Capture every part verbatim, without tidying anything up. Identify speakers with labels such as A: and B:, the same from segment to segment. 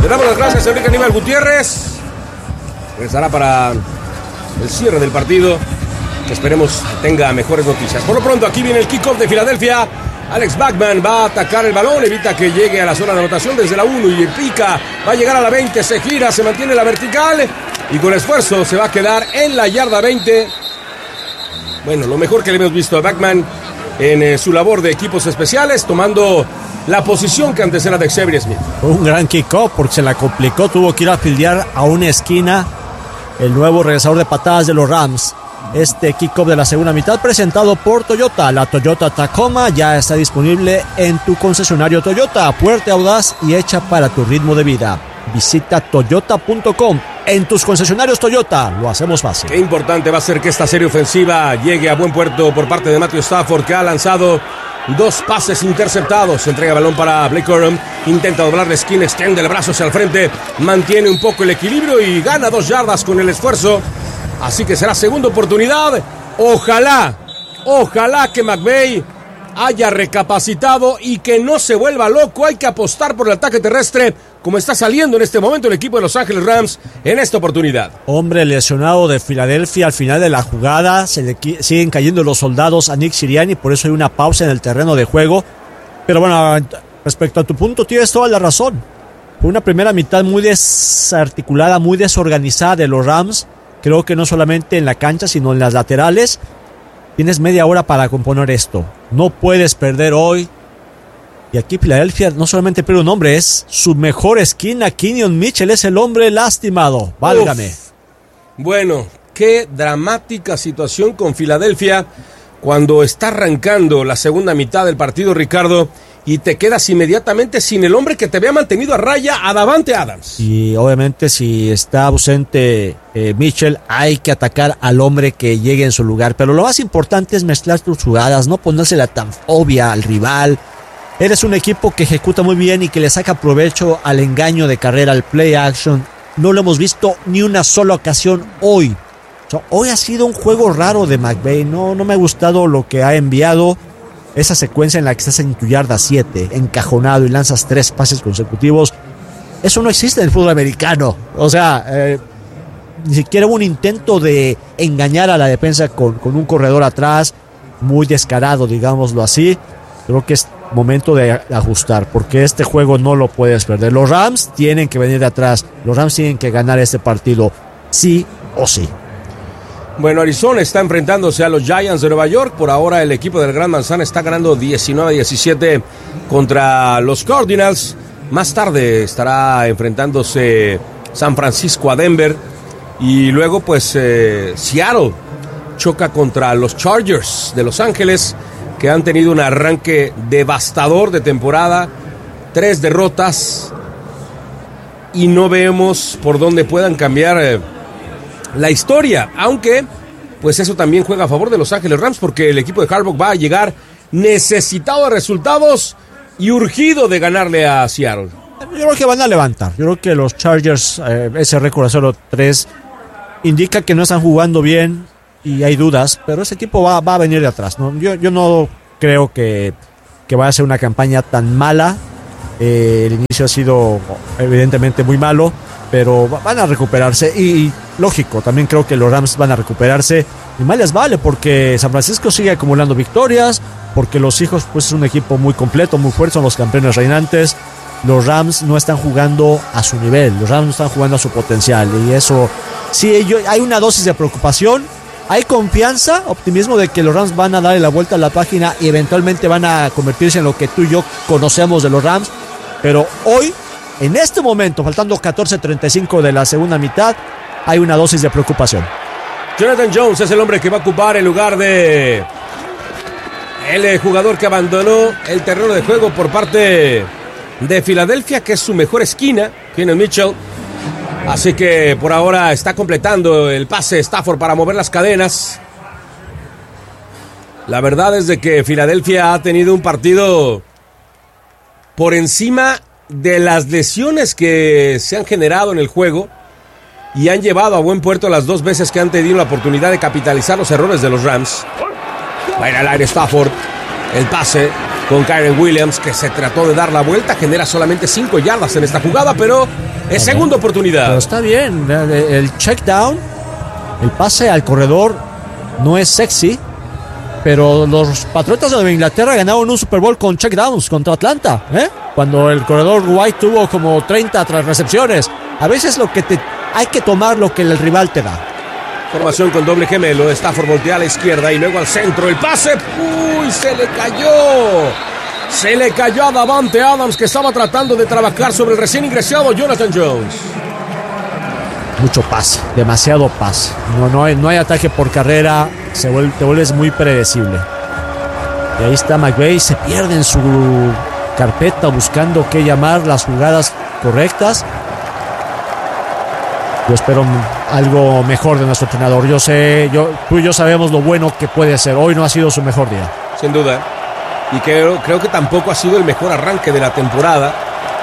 A: Le damos las gracias a Enrique Aníbal Gutiérrez. Regresará para el cierre del partido, que esperemos tenga mejores noticias. Por lo pronto, aquí viene el kickoff de Filadelfia. Alex Bachman va a atacar el balón, evita que llegue a la zona de anotación desde la uno y pica, va a llegar a la veinte, se gira, se mantiene la vertical y con esfuerzo se va a quedar en la yarda veinte. Bueno, lo mejor que le hemos visto a Bachman en eh, su labor de equipos especiales, tomando la posición que antes era de Xavier Smith.
B: Un gran kickoff porque se la complicó, tuvo que ir a fildear a una esquina el nuevo regresador de patadas de los Rams. Este kickoff de la segunda mitad presentado por Toyota. La Toyota Tacoma ya está disponible en tu concesionario Toyota. Fuerte, audaz y hecha para tu ritmo de vida. Visita toyota punto com. En tus concesionarios Toyota lo hacemos fácil.
A: Qué importante va a ser que esta serie ofensiva llegue a buen puerto por parte de Matthew Stafford, que ha lanzado dos pases interceptados. Entrega balón para Blake Corum, intenta doblar la esquina, extiende el brazo hacia el frente, mantiene un poco el equilibrio y gana dos yardas con el esfuerzo. Así que será segunda oportunidad. Ojalá, ojalá que McVay haya recapacitado y que no se vuelva loco. Hay que apostar por el ataque terrestre, como está saliendo en este momento el equipo de Los Ángeles Rams en esta oportunidad.
B: Hombre lesionado de Filadelfia al final de la jugada. Se le siguen cayendo los soldados a Nick Sirianni, por eso hay una pausa en el terreno de juego. Pero bueno, respecto a tu punto, tienes toda la razón. Fue una primera mitad muy desarticulada, muy desorganizada de los Rams. Creo que no solamente en la cancha, sino en las laterales. Tienes media hora para componer esto. No puedes perder hoy. Y aquí Filadelfia no solamente pierde un hombre, es su mejor esquina. Kenyon Mitchell es el hombre lastimado. Válgame.
A: Uf. Bueno, qué dramática situación con Filadelfia cuando está arrancando la segunda mitad del partido, Ricardo, y te quedas inmediatamente sin el hombre que te había mantenido a raya, a Davante Adams.
B: Y obviamente si está ausente eh, Mitchell, hay que atacar al hombre que llegue en su lugar. Pero lo más importante es mezclar tus jugadas, no ponérsela tan obvia al rival. Eres un equipo que ejecuta muy bien y que le saca provecho al engaño de carrera, al play action. No lo hemos visto ni una sola ocasión hoy. O sea, hoy ha sido un juego raro de McVay. No, no me ha gustado lo que ha enviado. Esa secuencia en la que estás en tu yarda siete, encajonado y lanzas tres pases consecutivos. Eso no existe en el fútbol americano. O sea, eh, ni siquiera hubo un intento de engañar a la defensa con, con un corredor atrás. Muy descarado, digámoslo así. Creo que es momento de ajustar, porque este juego no lo puedes perder. Los Rams tienen que venir de atrás. Los Rams tienen que ganar este partido, sí o sí.
A: Bueno, Arizona está enfrentándose a los Giants de Nueva York. Por ahora el equipo del Gran Manzana está ganando diecinueve a diecisiete contra los Cardinals. Más tarde estará enfrentándose San Francisco a Denver. Y luego pues eh, Seattle choca contra los Chargers de Los Ángeles, que han tenido un arranque devastador de temporada. Tres derrotas y no vemos por dónde puedan cambiar eh, la historia, aunque pues eso también juega a favor de Los Ángeles Rams, porque el equipo de Harbaugh va a llegar necesitado de resultados y urgido de ganarle a Seattle.
B: Yo creo que van a levantar. Yo creo que los Chargers, eh, ese récord de cero tres indica que no están jugando bien y hay dudas, pero ese equipo va, va a venir de atrás, ¿no? Yo, yo no creo que, que vaya a ser una campaña tan mala. Eh, el inicio ha sido evidentemente muy malo, pero van a recuperarse y, y lógico, también creo que los Rams van a recuperarse y más les vale, porque San Francisco sigue acumulando victorias, porque los hijos pues es un equipo muy completo, muy fuerte, son los campeones reinantes. Los Rams no están jugando a su nivel, los Rams no están jugando a su potencial y eso sí, yo, hay una dosis de preocupación. Hay confianza, optimismo de que los Rams van a darle la vuelta a la página y eventualmente van a convertirse en lo que tú y yo conocemos de los Rams. Pero hoy, en este momento, faltando catorce treinta y cinco de la segunda mitad, hay una dosis de preocupación.
A: Jonathan Jones es el hombre que va a ocupar el lugar de el jugador que abandonó el terreno de juego por parte de Filadelfia, que es su mejor esquina, Kenyon Mitchell. Así que por ahora está completando el pase Stafford para mover las cadenas. La verdad es de que Filadelfia ha tenido un partido por encima de las lesiones que se han generado en el juego y han llevado a buen puerto las dos veces que han tenido la oportunidad de capitalizar los errores de los Rams. Va a ir al aire Stafford, el pase con Kyren Williams, que se trató de dar la vuelta, genera solamente cinco yardas en esta jugada, pero es segunda oportunidad.
B: Pero está bien, el check down, el pase al corredor no es sexy, pero los Patriotas de Nueva Inglaterra ganaron un Super Bowl con check downs contra Atlanta, ¿eh? Cuando el corredor White tuvo como treinta tras recepciones. A veces lo que te, hay que tomar lo que el rival te da.
A: Formación con doble gemelo, Stafford voltea a la izquierda y luego al centro, el pase, ¡uy! Se le cayó, se le cayó a Davante Adams, que estaba tratando de trabajar sobre el recién ingresado Jonathan Jones.
B: Mucho pase, demasiado pase, no, no, hay, no hay ataque por carrera, se vuelve, te vuelves muy predecible. Y ahí está McVay, se pierde en su carpeta buscando qué llamar las jugadas correctas. Yo espero algo mejor de nuestro entrenador. Yo sé, yo, tú y yo sabemos lo bueno que puede ser. Hoy no ha sido su mejor día.
A: Sin duda. Y creo, creo que tampoco ha sido el mejor arranque de la temporada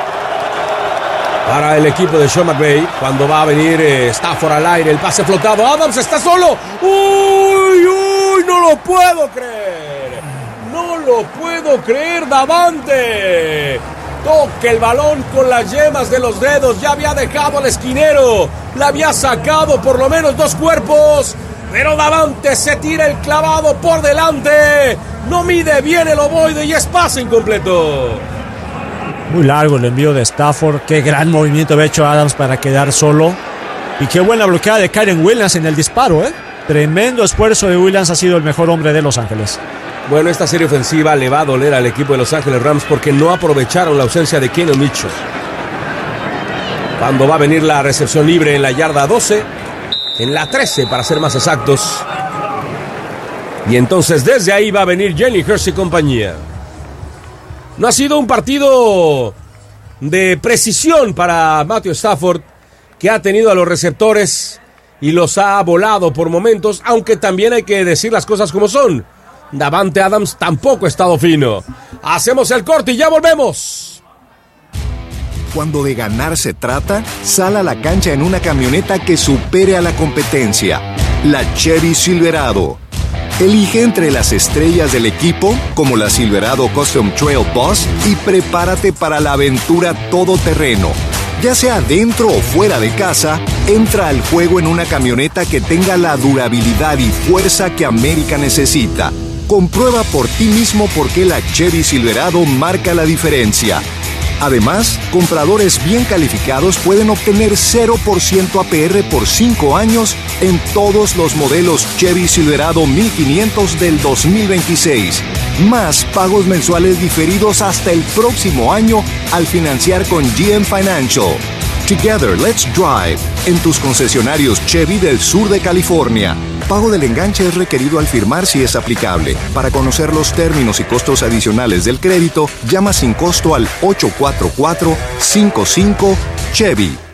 A: para el equipo de Sean McVay. Cuando va a venir eh, Stafford al aire, el pase flotado. Adams está solo. ¡Uy, uy! No lo puedo creer. No lo puedo creer, Davante. Toca el balón con las yemas de los dedos. Ya había dejado al esquinero. La había sacado por lo menos dos cuerpos. Pero Davante se tira el clavado por delante. No mide bien el ovoide y es pase incompleto.
B: Muy largo el envío de Stafford. Qué gran movimiento había hecho Adams para quedar solo. Y qué buena bloqueada de Kyren Williams en el disparo, ¿eh? Tremendo esfuerzo de Williams. Ha sido el mejor hombre de Los Ángeles.
A: Bueno, esta serie ofensiva le va a doler al equipo de Los Ángeles Rams porque no aprovecharon la ausencia de Keanu Mitchell. Cuando va a venir la recepción libre en la yarda doce, en la trece para ser más exactos. Y entonces desde ahí va a venir Jalen Hurts y compañía. No ha sido un partido de precisión para Matthew Stafford, que ha tenido a los receptores y los ha volado por momentos, aunque también hay que decir las cosas como son. Davante Adams tampoco ha estado fino. Hacemos el corte y ya volvemos.
C: Cuando de ganar se trata, sal a la cancha en una camioneta que supere a la competencia. La Chevy Silverado. Elige entre las estrellas del equipo, como la Silverado Custom Trail Boss, y prepárate para la aventura todoterreno. Ya sea dentro o fuera de casa, entra al juego en una camioneta que tenga la durabilidad y fuerza que América necesita. Comprueba por ti mismo por qué la Chevy Silverado marca la diferencia. Además, compradores bien calificados pueden obtener cero por ciento A P R por cinco años en todos los modelos Chevy Silverado mil quinientos del dos mil veintiséis. Más pagos mensuales diferidos hasta el próximo año al financiar con G M Financial. Together, let's drive en tus concesionarios Chevy del sur de California. Pago del enganche es requerido al firmar si es aplicable. Para conocer los términos y costos adicionales del crédito, llama sin costo al ocho cuatro cuatro, cinco cinco, Chevy.